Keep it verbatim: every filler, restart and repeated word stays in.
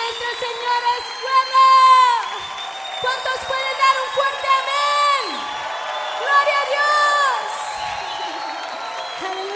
nuestro Señor es bueno. ¿Cuántos pueden dar un fuerte amén? ¡Gloria a Dios! Aleluya.